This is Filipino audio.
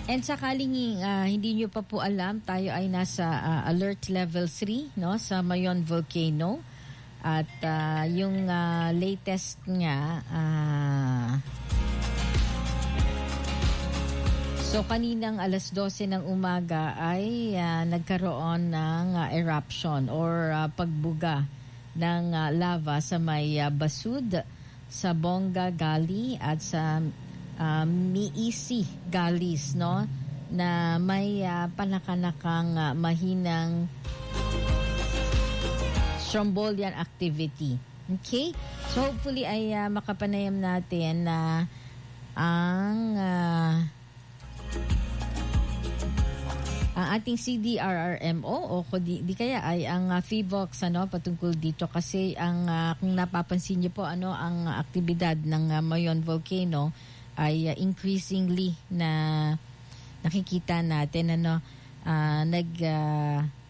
And sakaling hindi nyo pa po alam, tayo ay nasa alert level 3 no, sa Mayon Volcano. At yung latest nga, so kaninang alas 12 ng umaga ay nagkaroon ng eruption or pagbuga ng lava sa may Basud, sa Bonga Gali at sa Miisi Galis, no, na may panakanakang mahinang Strombolian activity. Okay? So hopefully ay makapanayam natin na ang ating CDRRMO o di kaya ay ang FIVOX patungkol dito kasi ang kung napapansin niyo po ang aktibidad ng Mayon Volcano ay increasingly na nakikita natin